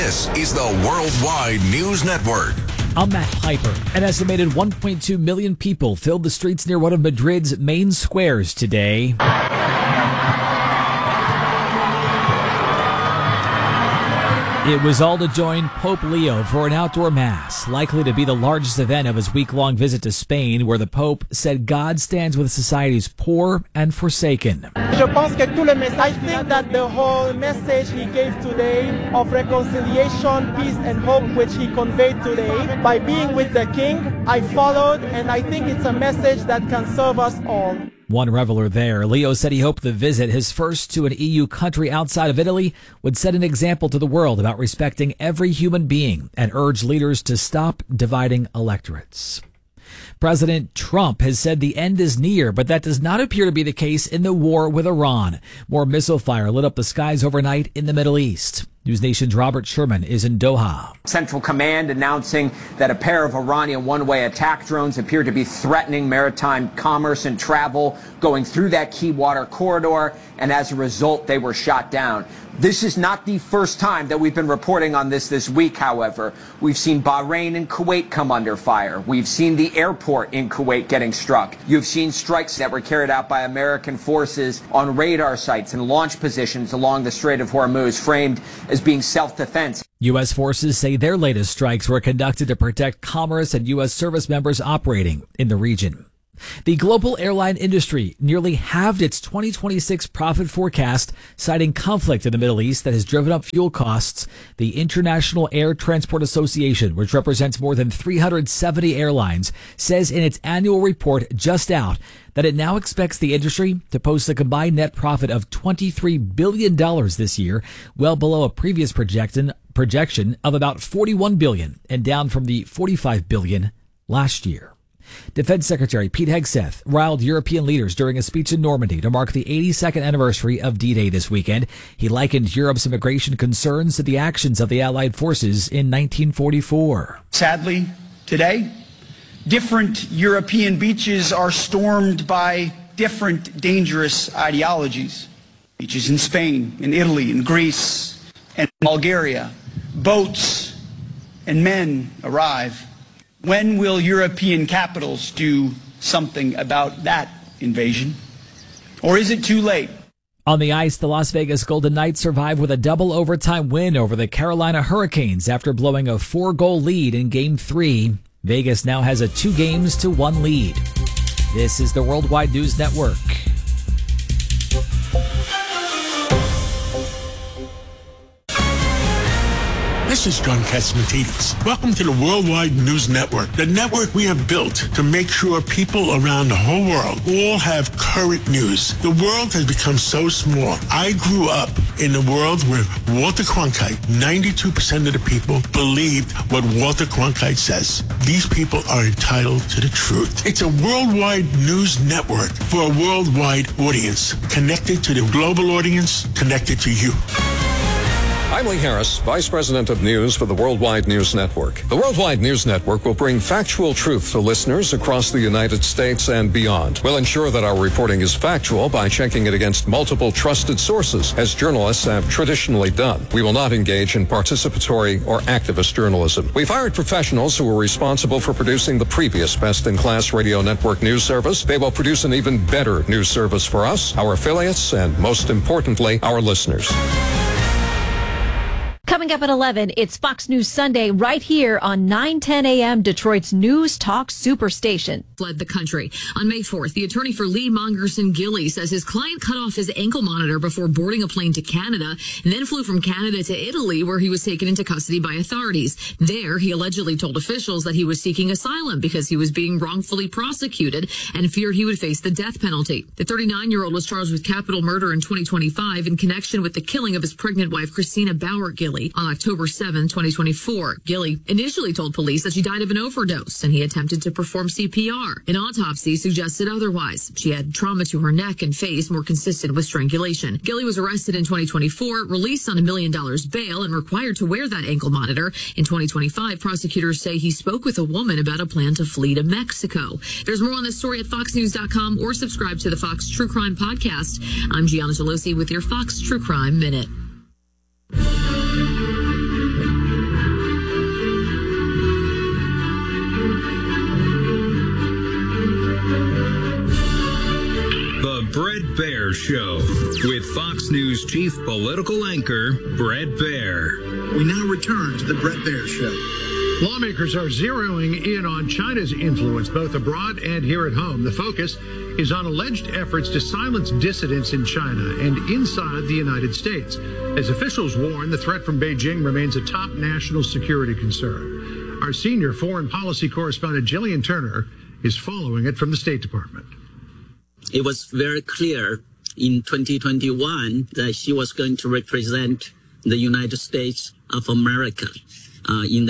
This is the Worldwide News Network. I'm Matt Piper. An estimated 1.2 million people filled the streets near one of Madrid's main squares today. It was all to join Pope Leo for an outdoor mass, likely to be the largest event of his week-long visit to Spain, where the Pope said God stands with society's poor and forsaken. I think that the whole message he gave today of reconciliation, peace, and hope, which he conveyed today, by being with the King, I followed, and I think it's a message that can serve us all. One reveler there, Leo said he hoped the visit, his first to an EU country outside of Italy, would set an example to the world about respecting every human being and urge leaders to stop dividing electorates. President Trump has said the end is near, but that does not appear to be the case in the war with Iran. More missile fire lit up the skies overnight in the Middle East. News Nation's Robert Sherman is in Doha. Central Command announcing that a pair of Iranian one-way attack drones appear to be threatening maritime commerce and travel going through that key water corridor, and as a result, they were shot down. This is not the first time that we've been reporting on this week, however. We've seen Bahrain and Kuwait come under fire. We've seen the airport in Kuwait getting struck. You've seen strikes that were carried out by American forces on radar sites and launch positions along the Strait of Hormuz, framed as being self-defense. U.S. forces say their latest strikes were conducted to protect commerce and U.S. service members operating in the region. The global airline industry nearly halved its 2026 profit forecast, citing conflict in the Middle East that has driven up fuel costs. The International Air Transport Association, which represents more than 370 airlines, says in its annual report just out that it now expects the industry to post a combined net profit of $23 billion this year, well below a previous projection of about $41 billion and down from the $45 billion last year. Defense Secretary Pete Hegseth riled European leaders during a speech in Normandy to mark the 82nd anniversary of D-Day this weekend. He likened Europe's immigration concerns to the actions of the Allied forces in 1944. Sadly, today, different European beaches are stormed by different dangerous ideologies. Beaches in Spain, in Italy, in Greece, and Bulgaria. Boats and men arrive. When will European capitals do something about that invasion? Or is it too late? On the ice, the Las Vegas Golden Knights survived with a double overtime win over the Carolina Hurricanes after blowing a 4-goal lead in Game 3. Vegas now has a 2-1 lead. This is the Worldwide News Network. This is John Catsimatidis. Welcome to the Worldwide News Network, the network we have built to make sure people around the whole world all have current news. The world has become so small. I grew up in a world where Walter Cronkite, 92% of the people believed what Walter Cronkite says. These people are entitled to the truth. It's a worldwide news network for a worldwide audience, connected to the global audience, connected to you. I'm Lee Harris, Vice President of News for the Worldwide News Network. The Worldwide News Network will bring factual truth to listeners across the United States and beyond. We'll ensure that our reporting is factual by checking it against multiple trusted sources, as journalists have traditionally done. We will not engage in participatory or activist journalism. We've hired professionals who are responsible for producing the previous best-in-class radio network news service. They will produce an even better news service for us, our affiliates, and most importantly, our listeners. Coming up at 11, it's Fox News Sunday right here on 9:10 a.m. Detroit's News Talk Superstation. Fled the country. On May 4th, the attorney for Lee Mongerson Gilly says his client cut off his ankle monitor before boarding a plane to Canada and then flew from Canada to Italy, where he was taken into custody by authorities. There, he allegedly told officials that he was seeking asylum because he was being wrongfully prosecuted and feared he would face the death penalty. The 39-year-old was charged with capital murder in 2025 in connection with the killing of his pregnant wife, Christina Bauer Gilly, on October 7, 2024. Gilly initially told police that she died of an overdose and he attempted to perform CPR. An autopsy suggested otherwise. She had trauma to her neck and face more consistent with strangulation. Gilly was arrested in 2024, released on $1 million bail, and required to wear that ankle monitor. In 2025, prosecutors say he spoke with a woman about a plan to flee to Mexico. There's more on this story at foxnews.com or subscribe to the Fox True Crime Podcast. I'm Gianna Gelosi with your Fox True Crime Minute. Baier Show with Fox News chief political anchor Bret Baier. We now return to the Bret Baier Show. Lawmakers are zeroing in on China's influence both abroad and here at home. The focus is on alleged efforts to silence dissidents in China and inside the United States. As officials warn, the threat from Beijing remains a top national security concern. Our senior foreign policy correspondent Jillian Turner is following it from the State Department. It was very clear in 2021 that she was going to represent the United States of America in the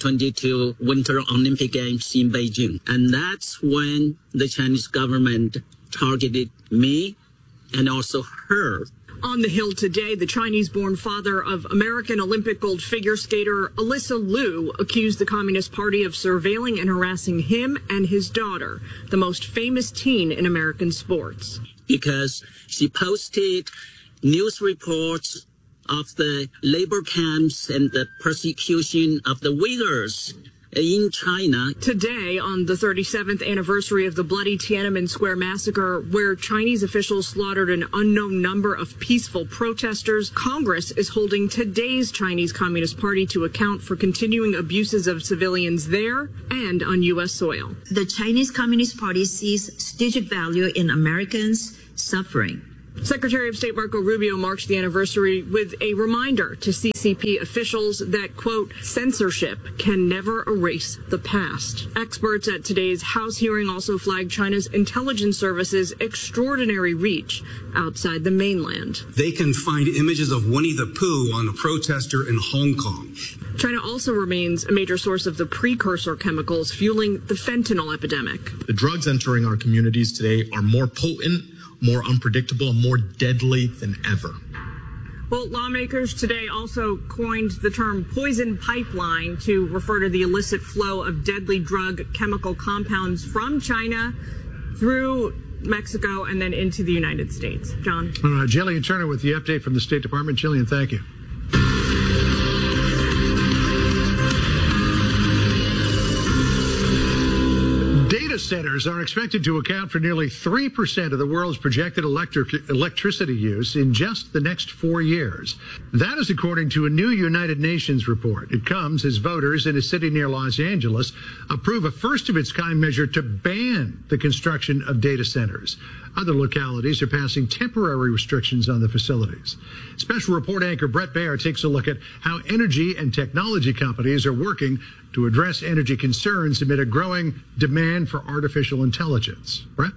2022 Winter Olympic Games in Beijing. And that's when the Chinese government targeted me and also her. On the Hill today, the Chinese-born father of American Olympic gold figure skater Alyssa Liu accused the Communist Party of surveilling and harassing him and his daughter, the most famous teen in American sports. Because she posted news reports of the labor camps and the persecution of the Uyghurs in China. Today, on the 37th anniversary of the bloody Tiananmen Square massacre, where Chinese officials slaughtered an unknown number of peaceful protesters, Congress is holding today's Chinese Communist Party to account for continuing abuses of civilians there and on U.S. soil. The Chinese Communist Party sees strategic value in Americans' suffering. Secretary of State Marco Rubio marked the anniversary with a reminder to CCP officials that, quote, censorship can never erase the past. Experts at today's House hearing also flagged China's intelligence services' extraordinary reach outside the mainland. They can find images of Winnie the Pooh on a protester in Hong Kong. China also remains a major source of the precursor chemicals fueling the fentanyl epidemic. The drugs entering our communities today are more potent, more unpredictable, and more deadly than ever. Well, lawmakers today also coined the term poison pipeline to refer to the illicit flow of deadly drug chemical compounds from China through Mexico and then into the United States. John. Jillian Turner with the update from the State Department. Jillian, thank you. Data centers are expected to account for nearly 3% of the world's projected electricity use in just the next 4 years. That is according to a new United Nations report. It comes as voters in a city near Los Angeles approve a first-of-its-kind measure to ban the construction of data centers. Other localities are passing temporary restrictions on the facilities. Special report anchor Bret Baier takes a look at how energy and technology companies are working to address energy concerns amid a growing demand for artificial intelligence. Bret?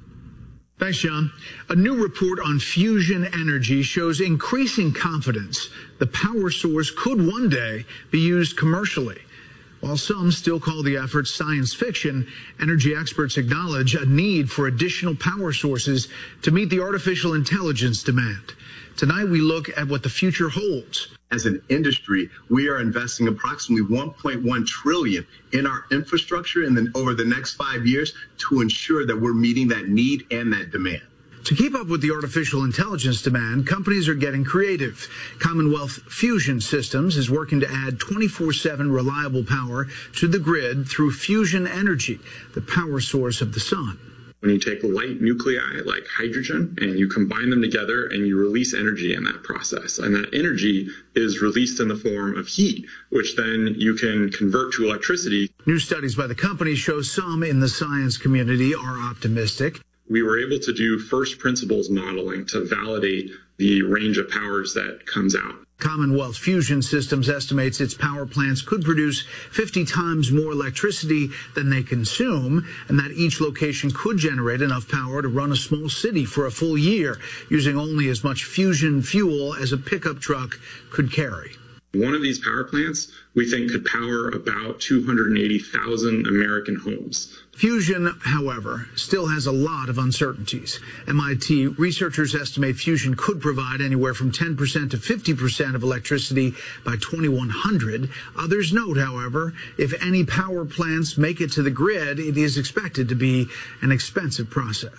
Thanks, John. A new report on fusion energy shows increasing confidence the power source could one day be used commercially. While some still call the effort science fiction, energy experts acknowledge a need for additional power sources to meet the artificial intelligence demand. Tonight, we look at what the future holds. As an industry, we are investing approximately $1.1 trillion in our infrastructure over the next 5 years to ensure that we're meeting that need and that demand. To keep up with the artificial intelligence demand, companies are getting creative. Commonwealth Fusion Systems is working to add 24/7 reliable power to the grid through fusion energy, the power source of the sun. When you take light nuclei like hydrogen and you combine them together and you release energy in that process, and that energy is released in the form of heat, which then you can convert to electricity. New studies by the company show some in the science community are optimistic. We were able to do first principles modeling to validate the range of powers that comes out. Commonwealth Fusion Systems estimates its power plants could produce 50 times more electricity than they consume, and that each location could generate enough power to run a small city for a full year, using only as much fusion fuel as a pickup truck could carry. One of these power plants, we think, could power about 280,000 American homes. Fusion, however, still has a lot of uncertainties. MIT researchers estimate fusion could provide anywhere from 10% to 50% of electricity by 2100. Others note, however, if any power plants make it to the grid, it is expected to be an expensive process.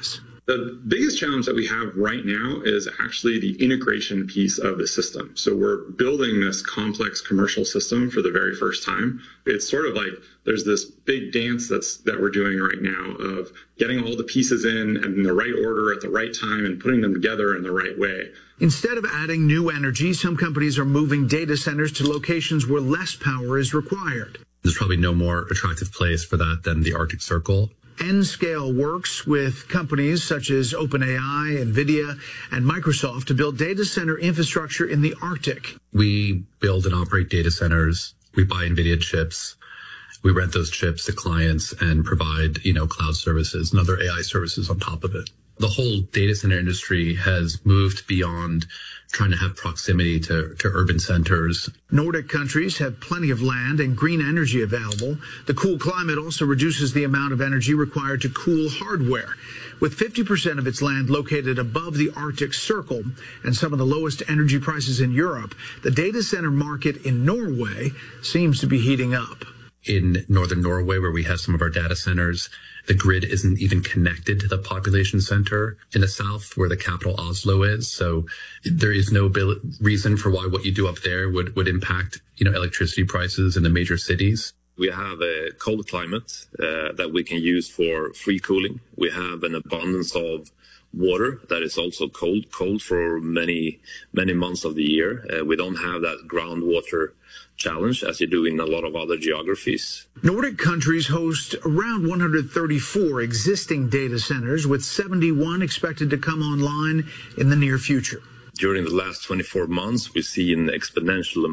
The biggest challenge that we have right now is actually the integration piece of the system. So we're building this complex commercial system for the very first time. It's sort of like there's this big dance that we're doing right now of getting all the pieces in the right order at the right time and putting them together in the right way. Instead of adding new energy, some companies are moving data centers to locations where less power is required. There's probably no more attractive place for that than the Arctic Circle. Nscale works with companies such as OpenAI, NVIDIA, and Microsoft to build data center infrastructure in the Arctic. We build and operate data centers. We buy NVIDIA chips. We rent those chips to clients and provide, cloud services and other AI services on top of it. The whole data center industry has moved beyond trying to have proximity to urban centers. Nordic countries have plenty of land and green energy available. The cool climate also reduces the amount of energy required to cool hardware. With 50% of its land located above the Arctic Circle and some of the lowest energy prices in Europe, the data center market in Norway seems to be heating up. In northern Norway, where we have some of our data centers, the grid isn't even connected to the population center in the south where the capital Oslo is. So there is no reason for why what you do up there would impact, electricity prices in the major cities. We have a cold climate that we can use for free cooling. We have an abundance of water that is also cold for many months of the year. We don't have that groundwater challenge as you do in a lot of other geographies. Nordic countries host around 134 existing data centers, with 71 expected to come online in the near future. During the last 24 months, we've seen exponential